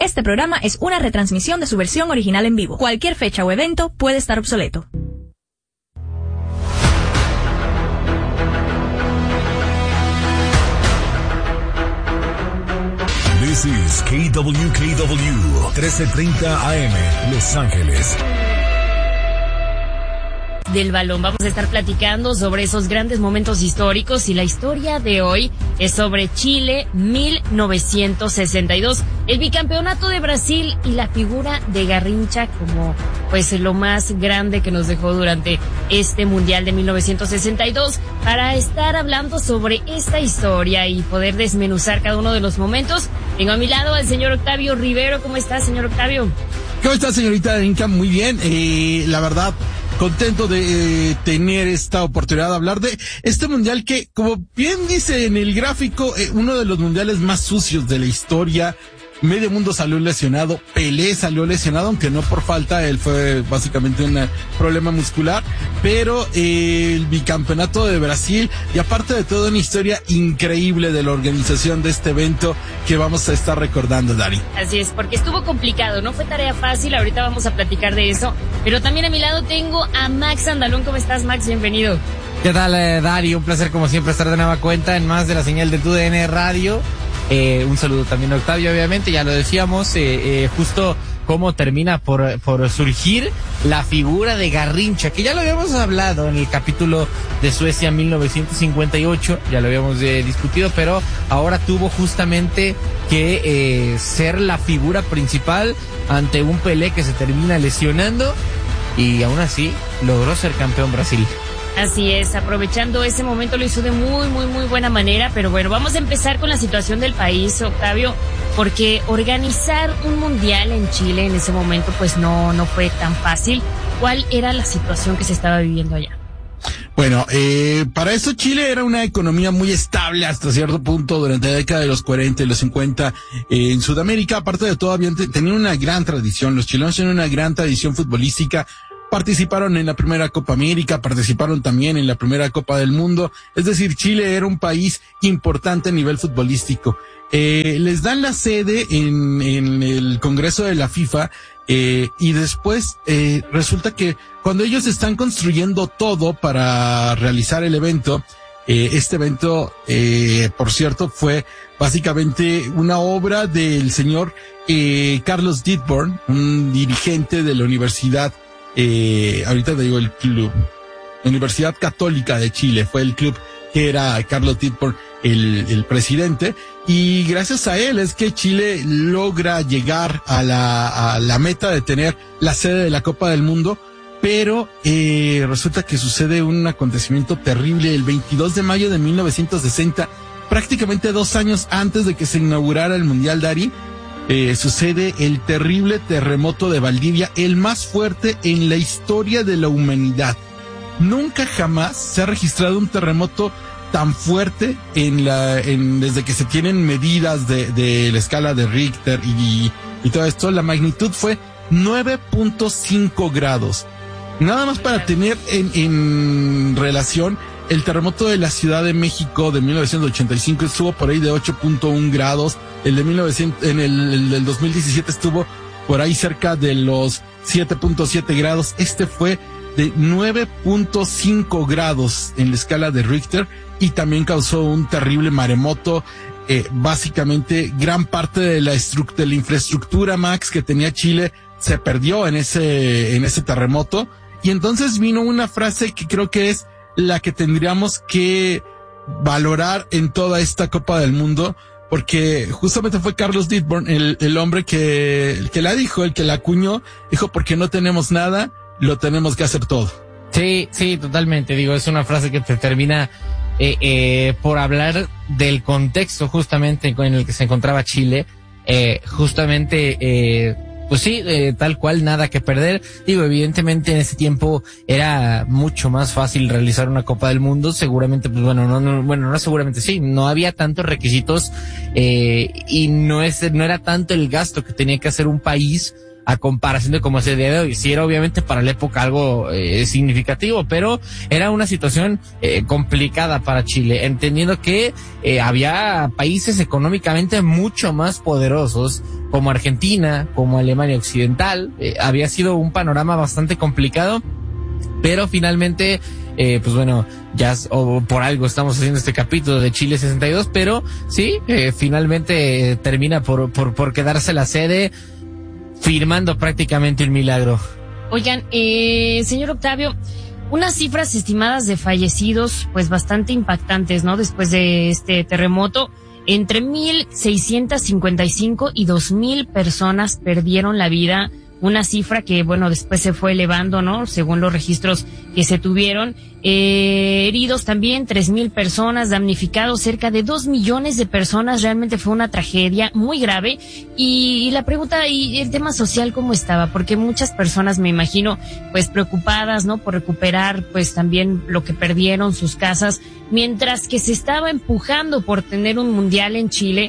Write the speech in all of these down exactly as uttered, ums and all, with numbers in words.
Este programa es una retransmisión de su versión original en vivo. Cualquier fecha o evento puede estar obsoleto. This is K W K W trece treinta A M, Los Ángeles. Del balón vamos a estar platicando sobre esos grandes momentos históricos, y la historia de hoy es sobre Chile mil novecientos sesenta y dos, el bicampeonato de Brasil y la figura de Garrincha como pues lo más grande que nos dejó durante este mundial de mil novecientos sesenta y dos. Para estar hablando sobre esta historia y poder desmenuzar cada uno de los momentos, tengo a mi lado al señor Octavio Rivero. ¿Cómo está, señor Octavio? ¿Cómo está, señorita Inca? Muy bien, eh, la verdad, contento de eh, tener esta oportunidad de hablar de este mundial que, como bien dice en el gráfico, eh, uno de los mundiales más sucios de la historia. Medio mundo salió lesionado, Pelé salió lesionado, aunque no por falta, él fue básicamente un problema muscular, pero eh, el bicampeonato de Brasil, y aparte de todo, una historia increíble de la organización de este evento que vamos a estar recordando, Dari. Así es, porque estuvo complicado, no fue tarea fácil, ahorita vamos a platicar de eso, pero también a mi lado tengo a Max Andalón. ¿Cómo estás, Max? Bienvenido. ¿Qué tal, eh, Dari? Un placer como siempre estar de nueva cuenta en más de la señal de T U D N Radio. Eh, un saludo también a Octavio, obviamente, ya lo decíamos, eh, eh, justo cómo termina por, por surgir la figura de Garrincha, que ya lo habíamos hablado en el capítulo de Suecia mil novecientos cincuenta y ocho, ya lo habíamos eh, discutido, pero ahora tuvo justamente que eh, ser la figura principal ante un Pelé que se termina lesionando, y aún así logró ser campeón Brasil. Así es, aprovechando ese momento lo hizo de muy, muy, muy buena manera, pero bueno, vamos a empezar con la situación del país, Octavio, porque organizar un mundial en Chile en ese momento pues no, no fue tan fácil. ¿Cuál era la situación que se estaba viviendo allá? Bueno, eh, para eso Chile era una economía muy estable hasta cierto punto durante la década de los cuarenta y los cincuenta eh, en Sudamérica. Aparte de todo, habían, tenían una gran tradición, los chilenos tienen una gran tradición futbolística. Participaron en la primera Copa América, participaron también en la primera Copa del Mundo. Es decir, Chile era un país importante a nivel futbolístico. Eh, les dan la sede en, en el Congreso de la FIFA, eh, y después, eh, resulta que cuando ellos están construyendo todo para realizar el evento, eh, este evento, eh, por cierto, fue básicamente una obra del señor, eh, Carlos Dittborn, un dirigente de la universidad. Eh, ahorita te digo el club, Universidad Católica de Chile, fue el club que era Carlos Dittborn el, el presidente, y gracias a él es que Chile logra llegar a la, a la meta de tener la sede de la Copa del Mundo, pero eh, resulta que sucede un acontecimiento terrible el veintidós de mayo de mil novecientos sesenta, prácticamente dos años antes de que se inaugurara el Mundial, Dari. Eh, sucede el terrible terremoto de Valdivia, el más fuerte en la historia de la humanidad. Nunca jamás se ha registrado un terremoto tan fuerte en la, en, desde que se tienen medidas de, de la escala de Richter y, y todo esto. La magnitud fue nueve punto cinco grados. Nada más para tener en, en relación, el terremoto de la Ciudad de México de mil novecientos ochenta y cinco estuvo por ahí de ocho punto uno grados. El de mil novecientos, en el, el del dos mil diecisiete estuvo por ahí cerca de los siete punto siete grados. Este fue de nueve punto cinco grados en la escala de Richter, y también causó un terrible maremoto. Eh, básicamente, gran parte de la, estru- de la infraestructura, Max, que tenía Chile se perdió en ese, en ese terremoto. Y entonces vino una frase que creo que es la que tendríamos que valorar en toda esta Copa del Mundo, porque justamente fue Carlos Dittborn el, el hombre que, el que la dijo, el que la acuñó, dijo, porque no tenemos nada, lo tenemos que hacer todo. Sí, sí, totalmente, digo, es una frase que te termina eh, eh, por hablar del contexto justamente en el que se encontraba Chile, eh, justamente, eh, pues sí, eh, tal cual, nada que perder. Digo, evidentemente en ese tiempo era mucho más fácil realizar una Copa del Mundo, seguramente, pues bueno, no, no bueno, no seguramente sí, no había tantos requisitos, eh, y no es, no era tanto el gasto que tenía que hacer un país a comparación de cómo es el día de hoy. Sí era obviamente para la época algo eh, significativo, pero era una situación eh, complicada para Chile, entendiendo que eh, había países económicamente mucho más poderosos como Argentina, como Alemania Occidental. Eh, había sido un panorama bastante complicado, pero finalmente Eh, pues bueno, ya o por algo estamos haciendo este capítulo de Chile sesenta y dos, pero sí, eh, finalmente eh, termina por, por, por quedarse la sede, firmando prácticamente un milagro. Oigan, eh, señor Octavio, unas cifras estimadas de fallecidos, pues bastante impactantes, ¿no? Después de este terremoto, entre mil seiscientas cincuenta y cinco y dos mil personas perdieron la vida. Una cifra que, bueno, después se fue elevando, ¿no? Según los registros que se tuvieron. Eh, heridos también, tres mil personas, damnificados cerca de dos millones de personas. Realmente fue una tragedia muy grave. Y, y la pregunta, y el tema social, ¿cómo estaba? Porque muchas personas, me imagino, pues preocupadas, ¿no? Por recuperar, pues también lo que perdieron, sus casas. Mientras que se estaba empujando por tener un mundial en Chile.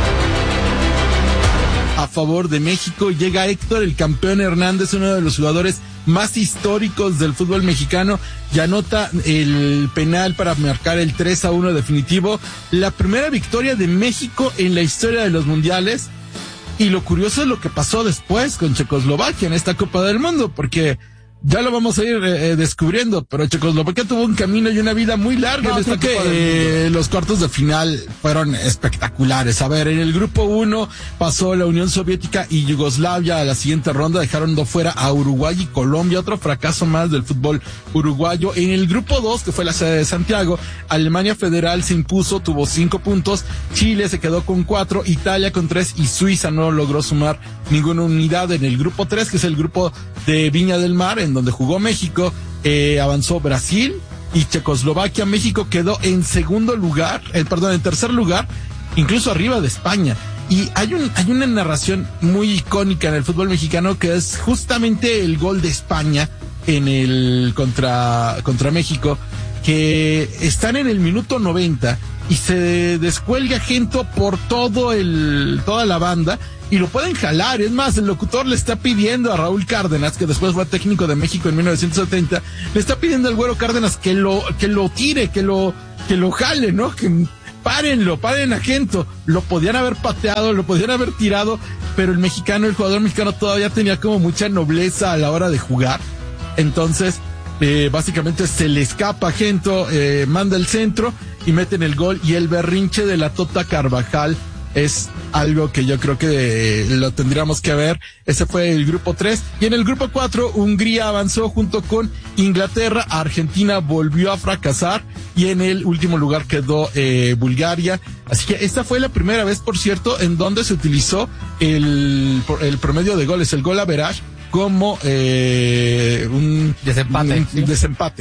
A favor de México llega Héctor, el campeón Hernández, uno de los jugadores más históricos del fútbol mexicano, y anota el penal para marcar el tres a uno definitivo, la primera victoria de México en la historia de los mundiales. Y lo curioso es lo que pasó después con Checoslovaquia en esta Copa del Mundo, porque ya lo vamos a ir eh, descubriendo, pero Checoslovaquia tuvo un camino y una vida muy larga. No, en esta Copa que eh, los cuartos de final fueron espectaculares. A ver, en el grupo uno pasó la Unión Soviética y Yugoslavia a la siguiente ronda, dejaron de fuera a Uruguay y Colombia, otro fracaso más del fútbol uruguayo. En el grupo dos, que fue la sede de Santiago, Alemania Federal se impuso, tuvo cinco puntos, Chile se quedó con cuatro, Italia con tres y Suiza no logró sumar ninguna unidad. En el grupo tres, que es el grupo de Viña del Mar, en donde jugó México, eh, avanzó Brasil y Checoslovaquia. México quedó en segundo lugar, eh, perdón, en tercer lugar, incluso arriba de España. Y hay un, hay una narración muy icónica en el fútbol mexicano, que es justamente el gol de España en el contra, contra México, que están en el minuto noventa y se descuelga Gento por todo el, toda la banda, y lo pueden jalar. Es más, el locutor le está pidiendo a Raúl Cárdenas, que después fue técnico de México en mil novecientos setenta, le está pidiendo al Güero Cárdenas que lo, que lo tire, que lo, que lo jale, ¿no? Que párenlo, paren a Gento. Lo podían haber pateado, lo podían haber tirado, pero el mexicano, el jugador mexicano todavía tenía como mucha nobleza a la hora de jugar. Entonces, eh, básicamente se le escapa a Gento, eh, manda el centro y meten el gol, y el berrinche de la Tota Carvajal es algo que yo creo que eh, lo tendríamos que ver. Ese fue el grupo tres. Y en el grupo cuatro, Hungría avanzó junto con Inglaterra. Argentina volvió a fracasar. Y en el último lugar quedó eh, Bulgaria. Así que esta fue la primera vez, por cierto, en donde se utilizó el, el promedio de goles, el gol average, como eh, un desempate. Un, ¿sí? desempate.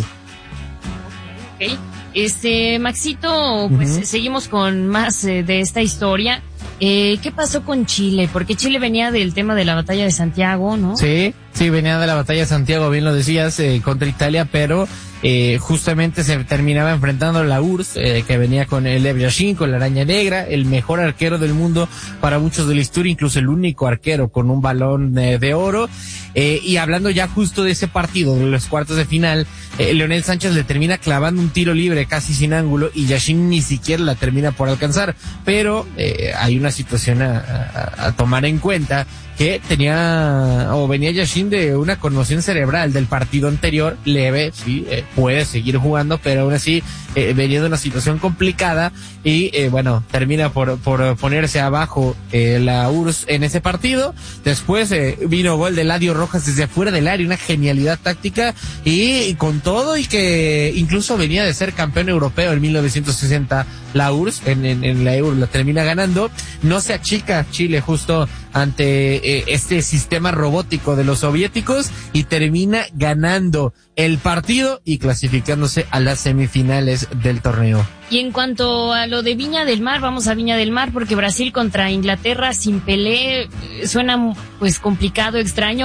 Ok. Este, Maxito, pues uh-huh. seguimos con más eh, de esta historia. Eh, ¿qué pasó con Chile? Porque Chile venía del tema de la batalla de Santiago, ¿no? Sí, sí, venía de la batalla de Santiago, bien lo decías, eh, contra Italia, pero eh, justamente se terminaba enfrentando a la U R S, eh, que venía con el Lev Yashin, con la Araña Negra, el mejor arquero del mundo para muchos de la historia, incluso el único arquero con un balón eh, de oro. Eh, y hablando ya justo de ese partido, de los cuartos de final, eh, Leonel Sánchez le termina clavando un tiro libre casi sin ángulo, y Yashin ni siquiera la termina por alcanzar. Pero eh, hay una situación a, a, a tomar en cuenta, que tenía o venía Yashin de una conmoción cerebral del partido anterior, leve, sí, eh, puede seguir jugando, pero aún así eh, venía de una situación complicada, y eh, bueno, termina por, por ponerse abajo eh, la U R S S en ese partido. Después eh, vino gol de Eladio Rojas desde afuera del área, una genialidad táctica, y, y con todo, y que incluso venía de ser campeón europeo en mil novecientos sesenta la U R S S, en, en, en la Euro la termina ganando. No se achica Chile justo ante eh, este sistema robótico de los soviéticos, y termina ganando el partido y clasificándose a las semifinales del torneo. Y en cuanto a lo de Viña del Mar, vamos a Viña del Mar, porque Brasil contra Inglaterra sin Pelé suena pues complicado, extraño,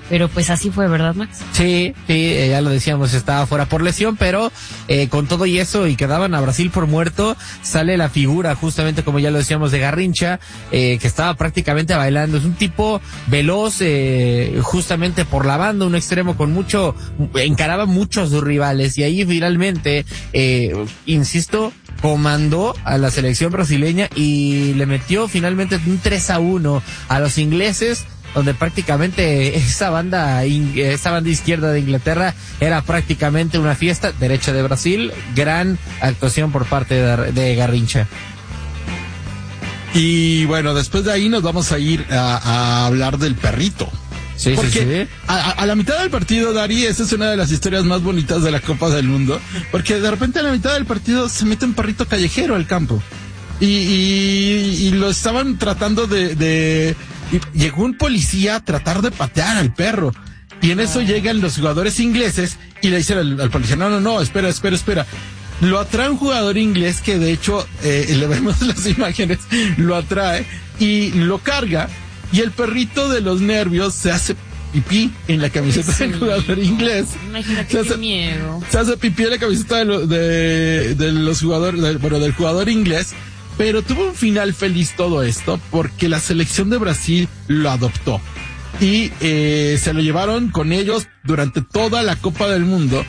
pero pues así fue, ¿verdad, Max? Sí, sí, eh, ya lo decíamos, estaba fuera por lesión, pero eh, con todo y eso y que daban a Brasil por muerto, sale la figura justamente como ya lo decíamos de Garrincha, eh, que estaba prácticamente bailando. Es un tipo veloz, eh, justamente por la banda, un extremo con mucho, encaraba mucho a sus rivales y ahí finalmente, eh, insisto, comandó a la selección brasileña y le metió finalmente un tres a uno a los ingleses, donde prácticamente esa banda esa banda izquierda de Inglaterra era prácticamente una fiesta. Derecha de Brasil, gran actuación por parte de, de Garrincha. Y bueno, después de ahí nos vamos a ir a, a hablar del perrito. Sí, Porque sí, sí. A, a la mitad del partido, Dari, esa es una de las historias más bonitas de la Copa del Mundo, porque de repente a la mitad del partido se mete un perrito callejero al campo y, y, y lo estaban tratando de, de y llegó un policía a tratar de patear al perro y en eso llegan los jugadores ingleses y le dicen al, al policía, no, no, no, espera, espera, espera. Lo atrae un jugador inglés que de hecho, eh, le vemos las imágenes, lo atrae y lo carga. Y el perrito de los nervios se hace pipí en la camiseta sí. del jugador inglés. Imagínate se hace, qué miedo. Se hace pipí en la camiseta de, lo, de, de los jugadores, de, bueno, del jugador inglés. Pero tuvo un final feliz todo esto porque la selección de Brasil lo adoptó. Y eh, se lo llevaron con ellos durante toda la Copa del Mundo.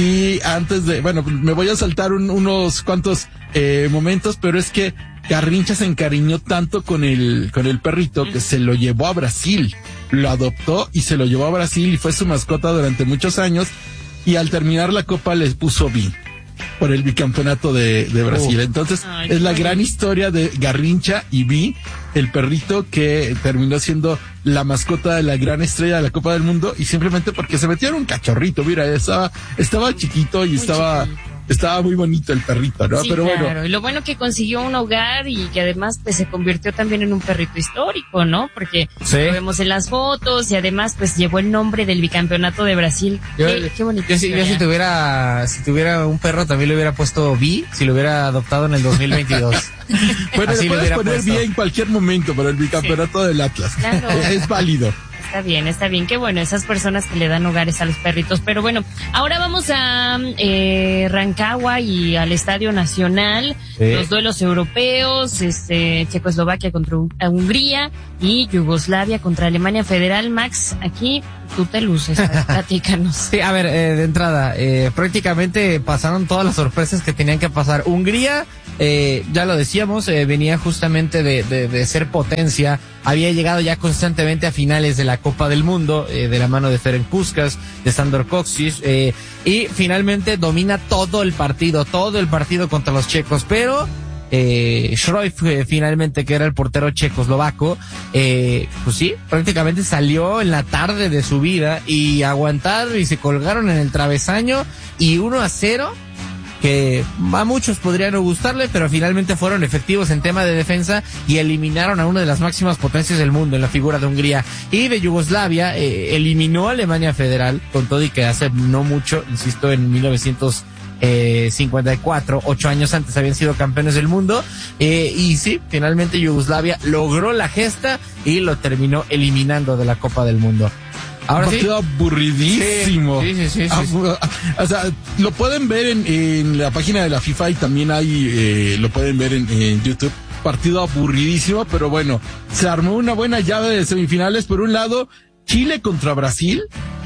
Y antes de, bueno, me voy a saltar un, unos cuantos eh, momentos, pero es que Garrincha se encariñó tanto con el, con el perrito que se lo llevó a Brasil, lo adoptó y se lo llevó a Brasil y fue su mascota durante muchos años y al terminar la copa les puso B por el bicampeonato de, de Brasil. Entonces Ay, es la gran bien. historia de Garrincha y B, el perrito que terminó siendo la mascota de la gran estrella de la Copa del Mundo y simplemente porque se metieron un cachorrito, mira, estaba, estaba chiquito y Muy estaba... Chiquito. Estaba muy bonito el perrito, ¿no? Sí, pero claro. bueno. Y lo bueno que consiguió un hogar y que además pues se convirtió también en un perrito histórico, ¿no? Porque sí. lo vemos en las fotos y además pues llevó el nombre del bicampeonato de Brasil. Yo, qué, qué bonito. Yo, yo si tuviera, si tuviera un perro también le hubiera puesto B, si lo hubiera adoptado en el dos mil veintidós. Bueno, Así le puedes poner puesto. B en cualquier momento para el bicampeonato sí. del Atlas. Claro. Es válido. Está bien, está bien. Qué bueno, esas personas que le dan hogares a los perritos. Pero bueno, ahora vamos a eh, Rancagua y al Estadio Nacional. Sí. Los duelos europeos, este, Checoslovaquia contra Hungría y Yugoslavia contra Alemania Federal. Max, aquí tú te luces, platícanos. Sí, a ver, eh, de entrada, eh, prácticamente pasaron todas las sorpresas que tenían que pasar. Hungría, eh, ya lo decíamos, eh, venía justamente de, de, de ser potencia. Había llegado ya constantemente a finales de la Copa del Mundo, eh, de la mano de Ferenc Puskás, de Sandor Kocsis, eh, y finalmente domina todo el partido, todo el partido contra los checos, pero eh, Cruyff eh, finalmente, que era el portero checoslovaco, eh, pues sí, prácticamente salió en la tarde de su vida y aguantaron y se colgaron en el travesaño y uno a cero. Que a muchos podrían no gustarle, pero finalmente fueron efectivos en tema de defensa y eliminaron a una de las máximas potencias del mundo en la figura de Hungría. Y de Yugoslavia eh, eliminó a Alemania Federal, con todo y que hace no mucho, insisto, en mil novecientos cincuenta y cuatro, ocho años antes habían sido campeones del mundo, eh, y sí, finalmente Yugoslavia logró la gesta y lo terminó eliminando de la Copa del Mundo. Ahora sí. aburridísimo. Sí, sí, sí, sí, sí. O sea, lo pueden ver en, en la página de la FIFA y también hay, eh, lo pueden ver en, en YouTube. Partido aburridísimo, pero bueno, se armó una buena llave de semifinales. Por un lado, Chile contra Brasil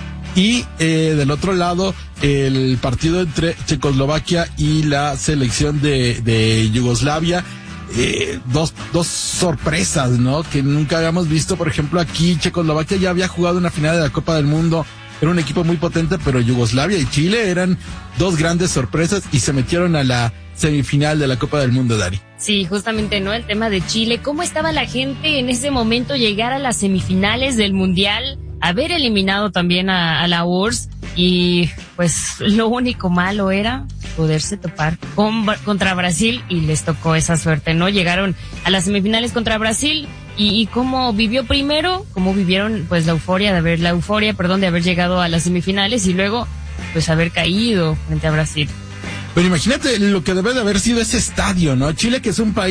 y eh, del otro lado, el partido entre Checoslovaquia y la selección de, de Yugoslavia. Eh, dos, dos sorpresas, ¿no? Que nunca habíamos visto. Por ejemplo, aquí Checoslovaquia ya había jugado una final de la Copa del Mundo. Era un equipo muy potente, pero Yugoslavia y Chile eran dos grandes sorpresas y se metieron a la semifinal de la Copa del Mundo, Dari. Sí, justamente, ¿no? El tema de Chile. ¿Cómo estaba la gente en ese momento llegar a las semifinales del Mundial? Haber eliminado también a, a la U R S S y pues lo único malo era poderse topar con, contra Brasil y les tocó esa suerte, ¿no? Llegaron a las semifinales contra Brasil y, y cómo vivió primero, cómo vivieron pues la euforia de haber, la euforia, perdón, de haber llegado a las semifinales y luego pues haber caído frente a Brasil. Pero imagínate lo que debe de haber sido ese estadio, ¿no? Chile, que es un país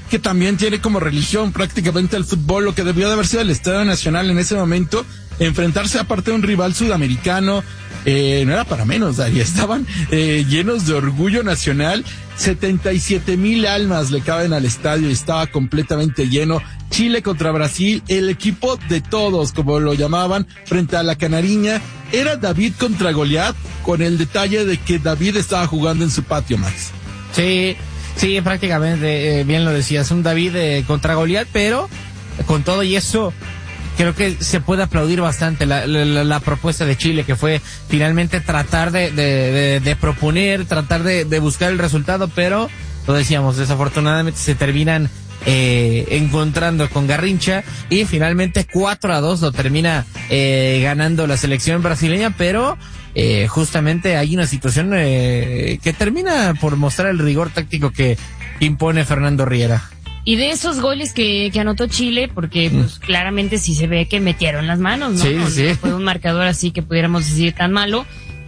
que también tiene como religión prácticamente el fútbol, lo que debió de haber sido el Estadio Nacional en ese momento, enfrentarse aparte de un rival sudamericano, eh, no era para menos, Daria, estaban eh, llenos de orgullo nacional, setenta y siete mil almas le caben al estadio y estaba completamente lleno. Chile contra Brasil, el equipo de todos, como lo llamaban, frente a la Canariña, era David contra Goliat, con el detalle de que David estaba jugando en su patio, Max. Sí, sí, prácticamente, eh, bien lo decías, un David eh, contra Goliat, pero con todo y eso, creo que se puede aplaudir bastante la, la, la propuesta de Chile, que fue finalmente tratar de, de, de, de proponer, tratar de, de buscar el resultado, pero, lo decíamos, desafortunadamente se terminan eh, encontrando con Garrincha y finalmente cuatro a dos lo termina eh, ganando la selección brasileña, pero eh, justamente hay una situación eh, que termina por mostrar el rigor táctico que impone Fernando Riera. Y de esos goles que, que anotó Chile, porque pues claramente sí se ve que metieron las manos, ¿no? Sí, sí. No fue un marcador así que pudiéramos decir tan malo,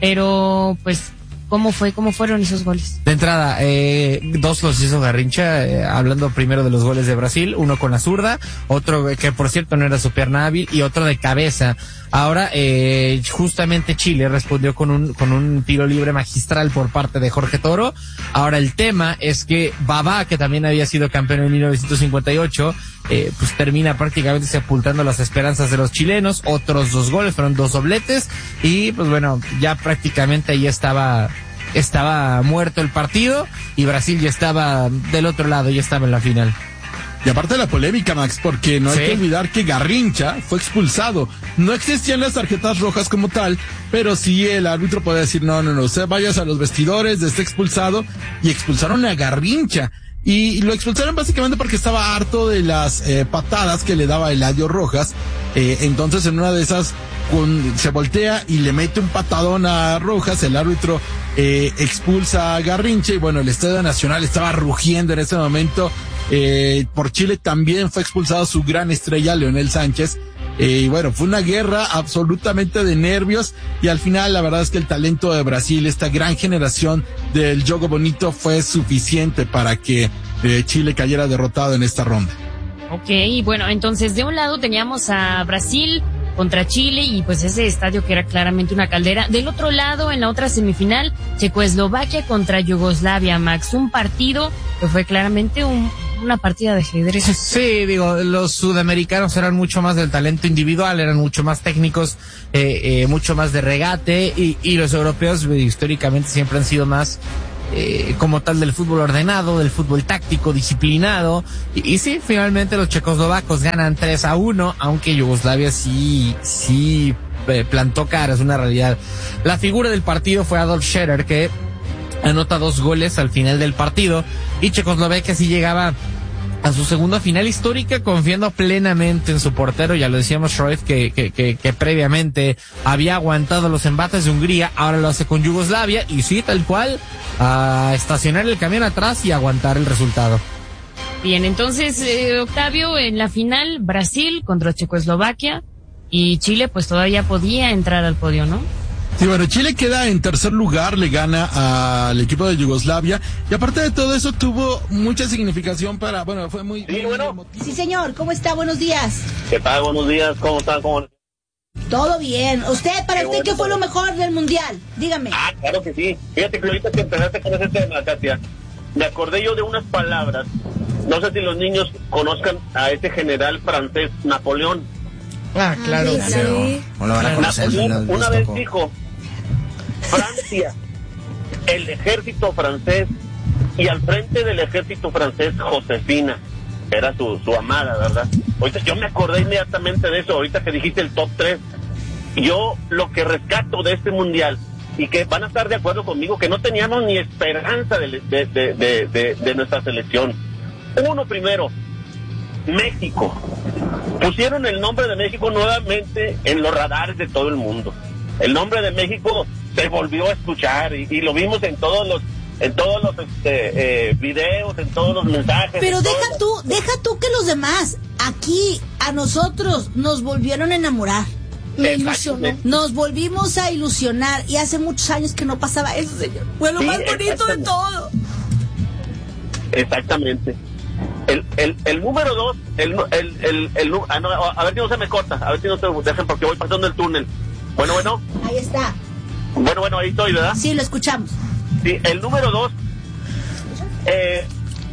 pero pues ¿cómo fue? ¿Cómo fueron esos goles? De entrada, eh, dos los hizo Garrincha, eh, hablando primero de los goles de Brasil, uno con la zurda, otro que por cierto no era su pierna hábil y otro de cabeza. Ahora, eh, justamente Chile respondió con un, con un tiro libre magistral por parte de Jorge Toro. Ahora el tema es que Babá, que también había sido campeón en mil novecientos cincuenta y ocho, eh, pues termina prácticamente sepultando las esperanzas de los chilenos. Otros dos goles, fueron dos dobletes y pues bueno, ya prácticamente ahí estaba, estaba muerto el partido y Brasil ya estaba del otro lado, ya estaba en la final. Y aparte de la polémica, Max, porque no hay ¿Sí? que olvidar que Garrincha fue expulsado. No existían las tarjetas rojas como tal, pero sí el árbitro puede decir, no, no, no, usted vayas a los vestidores, esté expulsado, y expulsaron a Garrincha. Y lo expulsaron básicamente porque estaba harto de las eh, patadas que le daba Eladio Rojas. Eh, entonces en una de esas con, se voltea y le mete un patadón a Rojas, el árbitro eh, expulsa a Garrincha y bueno, el Estadio Nacional estaba rugiendo en ese momento. Eh, por Chile también fue expulsado su gran estrella, Leonel Sánchez. Eh, y bueno, fue una guerra absolutamente de nervios y al final la verdad es que el talento de Brasil, esta gran generación del Jogo Bonito, fue suficiente para que eh, Chile cayera derrotado en esta ronda. Ok, bueno, entonces de un lado teníamos a Brasil contra Chile y pues ese estadio que era claramente una caldera. Del otro lado, en la otra semifinal, Checoslovaquia contra Yugoslavia, Max, un partido que fue claramente un, una partida de ajedrez. Sí, digo, los sudamericanos eran mucho más del talento individual, eran mucho más técnicos, eh, eh, mucho más de regate y, y los europeos eh, históricamente siempre han sido más Eh, como tal del fútbol ordenado, del fútbol táctico, disciplinado, y, y sí, finalmente los checoslovacos ganan tres a uno, aunque Yugoslavia sí, sí eh, plantó cara, es una realidad. La figura del partido fue Adolf Scherer, que anota dos goles al final del partido, y Checoslovaquia sí llegaba a su segunda final histórica confiando plenamente en su portero. Ya lo decíamos, Cruyff, que, que, que, que previamente había aguantado los embates de Hungría, ahora lo hace con Yugoslavia y sí, tal cual, a estacionar el camión atrás y aguantar el resultado. Bien, entonces, eh, Octavio, en la final, Brasil contra Checoslovaquia y Chile pues todavía podía entrar al podio, ¿no? Sí, bueno, Chile queda en tercer lugar, le gana al equipo de Yugoslavia y aparte de todo eso tuvo mucha significación para, bueno, fue muy... Sí, bueno. muy Sí, señor, ¿cómo está? Buenos días. ¿Qué tal? Buenos días, ¿cómo están? ¿Cómo... Todo bien. ¿Usted, para Qué usted, bueno, qué fue lo bueno. mejor del mundial? Dígame. Ah, claro que sí. Fíjate que ahorita que empezaste con ese tema, Katia, me acordé yo de unas palabras. No sé si los niños conozcan a ese general francés, Napoleón. Ah, claro. sí, sí. O lo van a conocer. Napoleón les una vez tocó. dijo, Francia, el ejército francés, y al frente del ejército francés, Josefina, era su, su amada, ¿verdad? Ahorita, yo me acordé inmediatamente de eso, ahorita que dijiste el top tres. Yo lo que rescato de este mundial, y que van a estar de acuerdo conmigo, que no teníamos ni esperanza de, de, de, de, de, de nuestra selección. Uno primero, México. Pusieron el nombre de México nuevamente en los radares de todo el mundo. El nombre de México se volvió a escuchar y, y lo vimos en todos los en todos los este, eh, videos, en todos los mensajes. Pero deja los... tú, deja tú que los demás, aquí, a nosotros, nos volvieron a enamorar. Me ilusionó. Nos volvimos a ilusionar y hace muchos años que no pasaba eso, señor. Fue lo Sí, más bonito de todo. Exactamente. El, el, el número dos, el, el, el, el, ah, no, a ver si no se me corta, a ver si no se dejan porque voy pasando el túnel. Bueno, bueno. Ahí está. Bueno, bueno, ahí estoy, ¿verdad? Sí, lo escuchamos. Sí, el número dos, eh,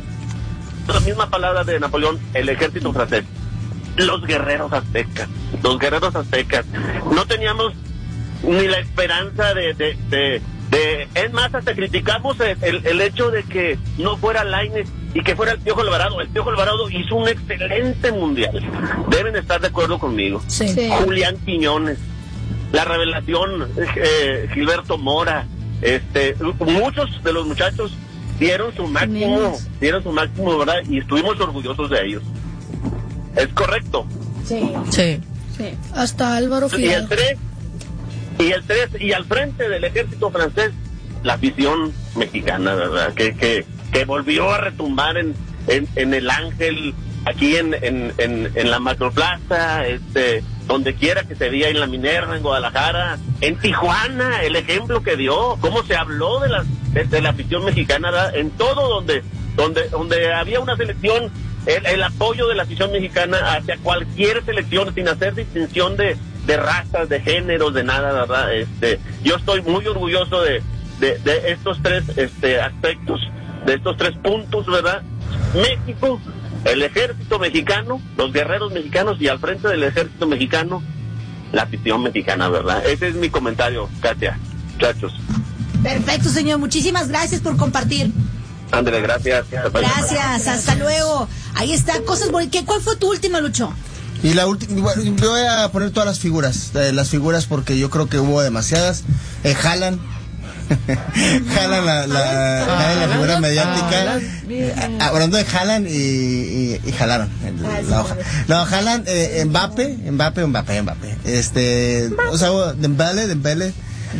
la misma palabra de Napoleón, el ejército francés. Los guerreros aztecas, los guerreros aztecas. No teníamos ni la esperanza de, de, de, de es más, hasta criticamos el, el, el hecho de que no fuera Lainez y que fuera el Piojo Alvarado. El Piojo Alvarado hizo un excelente mundial. Deben estar de acuerdo conmigo. Sí. Sí. Julián Quiñones, la revelación, eh, Gilberto Mora, este, muchos de los muchachos dieron su máximo, dieron su máximo, ¿verdad? Y estuvimos orgullosos de ellos. Es correcto. Sí. Sí. Sí. Hasta Álvaro Y Fidel. el tres, y el tres, y al frente del ejército francés, la afición mexicana, ¿verdad? Que, que, que volvió a retumbar en, en, en el Ángel, aquí en, en, en, en la Macroplaza, este, donde quiera que se veía, en la Minerva, en Guadalajara, en Tijuana, el ejemplo que dio, cómo se habló de la, de, de la afición mexicana, ¿verdad? En todo donde, donde, donde había una selección, el, el apoyo de la afición mexicana hacia cualquier selección, sin hacer distinción de, de razas, de géneros, de nada, ¿verdad? Este, yo estoy muy orgulloso de, de, de estos tres este, aspectos, de estos tres puntos, ¿verdad? México, el ejército mexicano, los guerreros mexicanos, y al frente del ejército mexicano, la afición mexicana, ¿verdad? Ese es mi comentario, Katia, muchachos. Perfecto, señor. Muchísimas gracias por compartir. Ándale, gracias. Gracias, hasta luego. Ahí está, cosas bonitas. ¿Cuál fue tu última, Lucho? Y la última, voy a poner todas las figuras, eh, las figuras porque yo creo que hubo demasiadas. Eh, Haaland, Haaland la, la, la, la figura mediática. Eh, hablando de Haaland y, y, y jalaron el, la hoja. No, Haaland, eh, Mbappé, Mbappé, Mbappé, Mbappé. Este, o sea, Dembele, Dembele.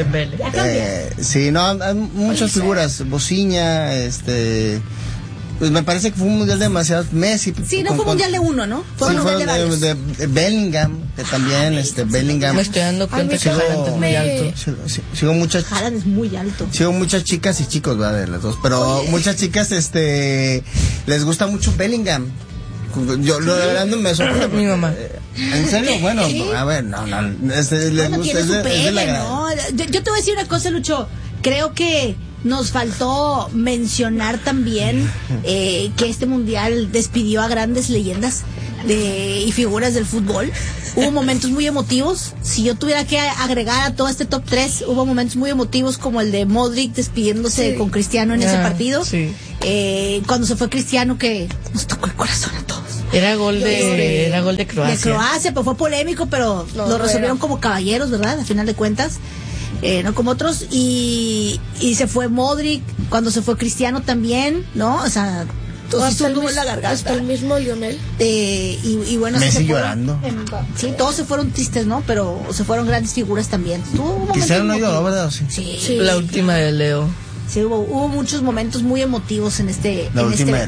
Eh, sí, no, hay muchas figuras. Bociña, este. Pues me parece que fue un mundial demasiado. Messi. Sí, no con, fue un mundial de uno, ¿no? Fue sí, un mundial de varios. De, de, de Bellingham, que también, Ay, este, Bellingham. Me estoy dando cuenta que Haaland es muy alto. Sigo, sigo muchas. Haaland es muy alto. Sigo muchas chicas y chicos, ¿verdad? De las dos. Pero Oye. muchas chicas, este, les gusta mucho Bellingham. Yo, lo de verdad no me sorprende. Mi mamá. ¿En serio? Bueno, a ver, no, no. Este, les bueno, gusta. Es de, pele, es de la ¿no? yo, yo te voy a decir una cosa, Lucho. Creo que nos faltó mencionar también eh, que este mundial despidió a grandes leyendas de, y figuras del fútbol. Hubo momentos muy emotivos. Si yo tuviera que agregar a todo este top tres, hubo momentos muy emotivos como el de Modric despidiéndose sí. con Cristiano en ah, ese partido. Sí. Eh, cuando se fue Cristiano, que nos tocó el corazón a todos. Era gol de, era gol de Croacia. De Croacia, pues fue polémico, pero no, lo resolvieron era. como caballeros, ¿verdad? Al final de cuentas. Eh, no como otros, y, y se fue Modric, cuando se fue Cristiano también, ¿no? O sea, hasta el, mis, la garganta. Hasta el mismo Lionel. Eh, y, y bueno, Messi se llorando. Sí, todos se fueron tristes, ¿no? Pero se fueron grandes figuras también. Cristiano no lloró, ¿verdad? Sí. Sí. sí. La última de Leo. Sí, hubo, hubo muchos momentos muy emotivos en este, la en última este